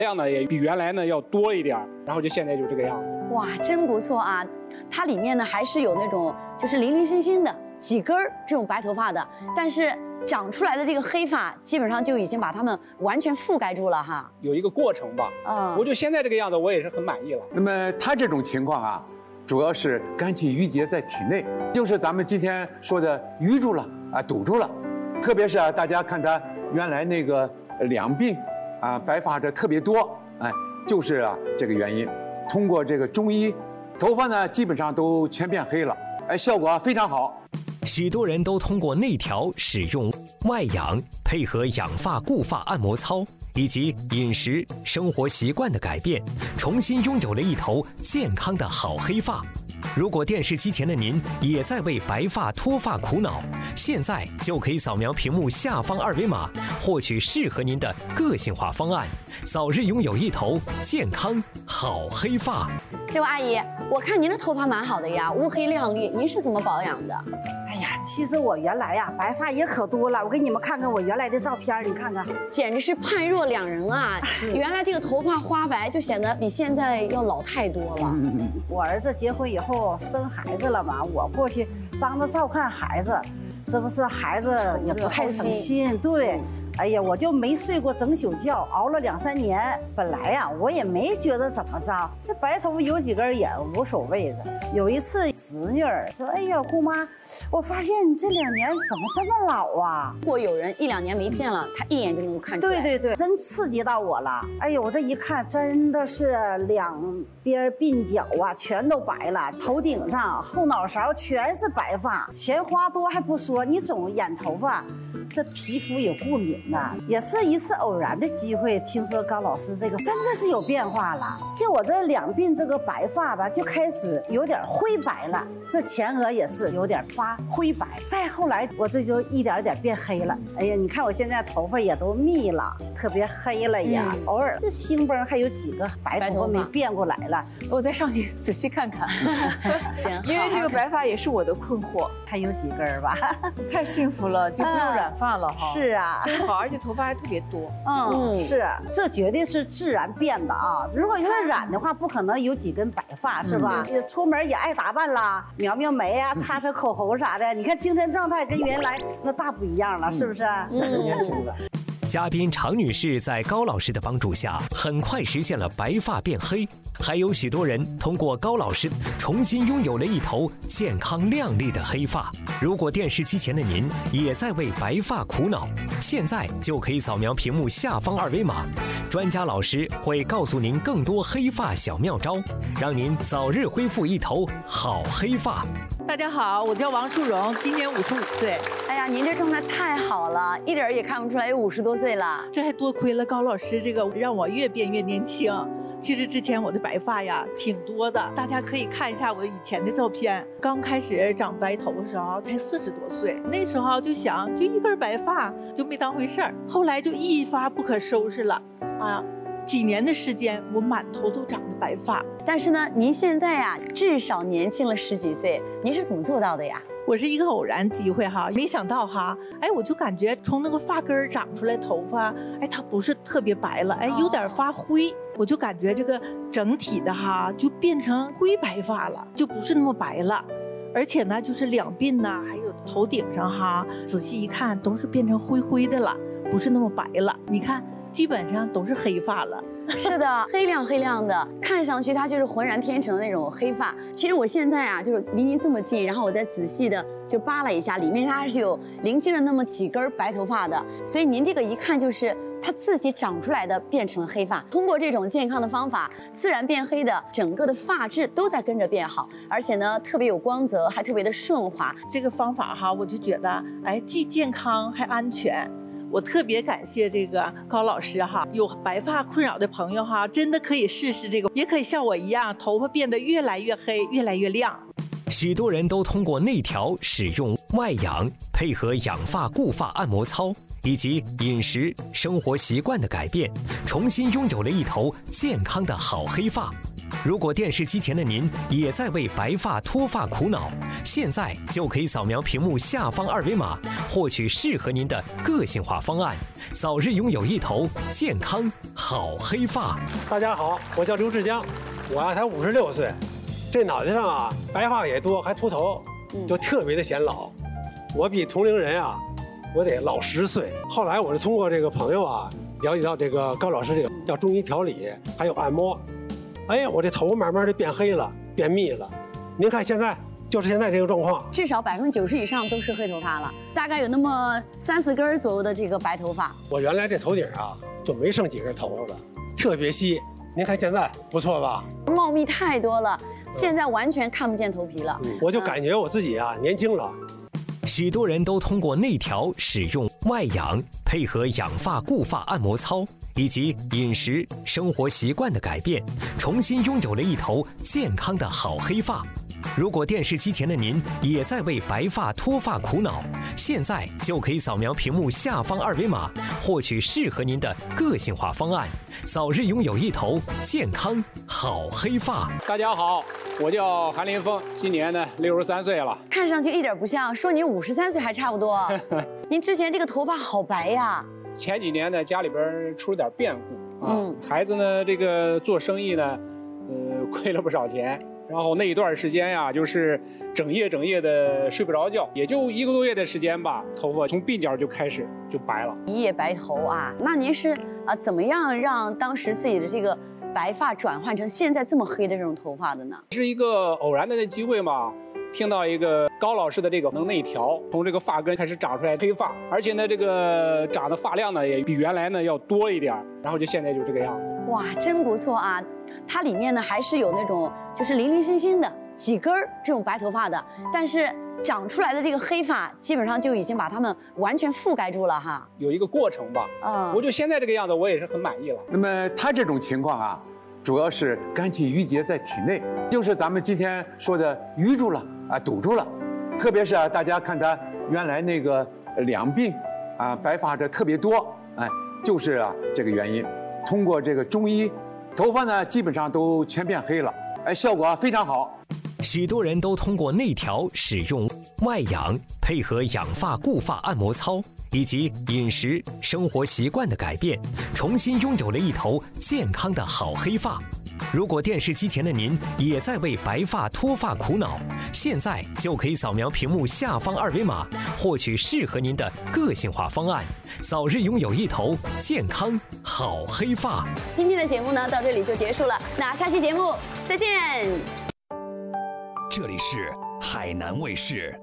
量呢也比原来呢要多一点，然后就现在就这个样子。 哇，真不错啊！它里面呢还是有那种就是零零星星的几根这种白头发的，但是长出来的这个黑发基本上就已经把它们完全覆盖住了哈。 有一个过程吧，我就现在这个样子，我也是很满意了。 那么他这种情况啊，主要是肝气郁结在体内，就是咱们今天说的淤住了啊，堵住了。特别是啊，大家看他原来那个两鬓啊，白发这特别多，哎，就是啊这个原因。通过这个中医，头发呢基本上都全变黑了，哎，效果非常好。 许多人都通过内调、使用外养，配合养发固发按摩操以及饮食生活习惯的改变，重新拥有了一头健康的好黑发。如果电视机前的您也在为白发脱发苦恼，现在就可以扫描屏幕下方二维码，获取适合您的个性化方案，早日拥有一头健康好黑发。 这位阿姨，我看您的头发蛮好的呀，乌黑亮丽，您是怎么保养的？ 哎呀，其实我原来呀白发也可多了，我给你们看看我原来的照片，你看看， 简直是判若两人啊！原来这个头发花白就显得比现在要老太多了。 我儿子结婚以后生孩子了嘛，我过去帮他照看孩子，这不是孩子也不太省心，对。哎呀，我就没睡过整宿觉，熬了2、3年。本来呀，我也没觉得怎么着，这白头发有几根也无所谓的。有一次，侄女儿说：“哎呀，姑妈，我发现你这2年怎么这么老啊？” 如果有人1、2年没见了，他一眼就能够看出来。 对，真刺激到我了。哎呦，我这一看，真的是两边鬓角啊，全都白了，头顶上、后脑勺全是白发，钱花多还不说，你总染头发。这皮肤也过敏呐，也是一次偶然的机会，听说高老师这个真的是有变化了。就我这两鬓这个白发吧，就开始有点灰白了，这前额也是有点发灰白。再后来，我这就一点点变黑了。哎呀，你看我现在头发也都密了，特别黑了呀。偶尔这星崩还有几个白头发没变过来了， 我再上去仔细看看。 行， 因为这个白发也是我的困惑， 还有几根吧。 太幸福了，就不用染发了哈。 是啊， 真好，而且头发还特别多。 是，这绝对是自然变的啊！如果要是染的话，不可能有几根白发，是吧？出门也爱打扮啦，描描眉啊，擦擦口红啥的。你看精神状态跟原来那大不一样了，是不是？ 年轻了。 嘉宾常女士在高老师的帮助下，很快实现了白发变黑，还有许多人通过高老师重新拥有了一头健康亮丽的黑发。如果电视机前的您也在为白发苦恼，现在就可以扫描屏幕下方二维码，专家老师会告诉您更多黑发小妙招，让您早日恢复一头好黑发。 大家好，我叫王淑荣，今年55岁。 哎呀，您这状态太好了，一点也看不出来有50多岁了。 这还多亏了高老师，这个让我越变越年轻。其实之前我的白发呀挺多的，大家可以看一下我以前的照片。刚开始长白头的时候才40多岁，那时候就想就一根白发就没当回事儿，后来就一发不可收拾了啊。几年的时间，我满头都长的白发。 但是呢，您现在呀，至少年轻了10几岁，您是怎么做到的呀？ 我是一个偶然机会哈，没想到哈，哎，我就感觉从那个发根长出来头发，哎，它不是特别白了，哎，有点发灰，我就感觉这个整体的哈就变成灰白发了，就不是那么白了。而且呢，就是两鬓呐，还有头顶上哈，仔细一看都是变成灰灰的了，不是那么白了。你看。基本上都是黑发了， 是的，黑亮黑亮的，看上去它就是浑然天成的那种黑发。其实我现在啊，就是离您这么近，然后我再仔细的就扒了一下，里面它还是有零星的那么几根白头发的，所以您这个一看就是它自己长出来的，变成了黑发。通过这种健康的方法，自然变黑的整个的发质都在跟着变好，而且呢特别有光泽，还特别的顺滑。 这个方法哈，我就觉得哎，既健康还安全。我特别感谢这个高老师哈，有白发困扰的朋友哈，真的可以试试这个，也可以像我一样，头发变得越来越黑，越来越亮。 许多人都通过内调、使用外养，配合养发固发按摩操以及饮食生活习惯的改变，重新拥有了一头健康的好黑发。 如果电视机前的您也在为白发脱发苦恼，现在就可以扫描屏幕下方2维码，获取适合您的个性化方案，早日拥有一头健康好黑发。 大家好，我叫刘志江，我才56岁，这脑袋上白发也多，还秃头，就特别的显老。我比同龄人我得老10岁。后来我是通过这个朋友了解到这个高老师这个叫中医调理，还有按摩。哎，我这头慢慢的变黑了，变密了。您看现在就是现在这个状况， 至少90%以上都是黑头发了，大概有那么3、4根左右的这个白头发。 我原来这头顶就没剩几根头发了，特别稀。您看现在不错吧？ 茂密太多了，现在完全看不见头皮了。 我就感觉我自己年轻了。 许多人都通过内调使用外养，配合养发固发按摩操以及饮食生活习惯的改变，重新拥有了一头健康的好黑发。如果电视机前的您也在为白发脱发苦恼，现在就可以扫描屏幕下方2维码，获取适合您的个性化方案，早日拥有一头健康好黑发。 大家好，我叫韩林峰，今年呢63岁了。 看上去一点不像，说你53岁还差不多。您之前这个头发好白呀。 前几年呢，家里边出了点变故孩子呢这个做生意呢，亏了不少钱。然后那一段时间就是整夜的睡不着觉，也就1个多月的时间吧，头发从鬓角就开始就白了， 一夜白头啊！那您是怎么样让当时自己的这个白发转换成现在这么黑的这种头发的呢？ 是一个偶然的机会嘛，听到一个高老师的这个能内调，从这个发根开始长出来黑发，而且呢这个长的发量呢也比原来呢要多一点，然后就现在就这个样子。 哇，真不错啊！它里面呢还是有那种就是零零星星的几根这种白头发的，但是长出来的这个黑发基本上就已经把它们完全覆盖住了哈。 有一个过程吧，我就现在这个样子，我也是很满意了。 那么他这种情况主要是肝气郁结在体内，就是咱们今天说的淤住了堵住了，特别是大家看他原来那个两鬓白发这特别多，就是这个原因。通过这个中医，头发呢基本上都全变黑了，效果非常好。 许多人都通过内调使用外养，配合养发固发按摩操以及饮食生活习惯的改变，重新拥有了一头健康的好黑发。如果电视机前的您也在为白发脱发苦恼，现在就可以扫描屏幕下方2维码，获取适合您的个性化方案，早日拥有一头健康好黑发。 今天的节目呢到这里就结束了，那下期节目再见。 这里是海南卫视。